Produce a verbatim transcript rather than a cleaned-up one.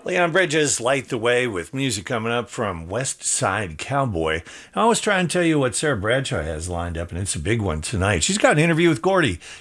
Leon Bridges, Light the Way, with music coming up from West Side Cowboy. I was trying to tell you what Sarah Bradshaw has lined up, and it's a big one tonight. She's got an interview with Gordy.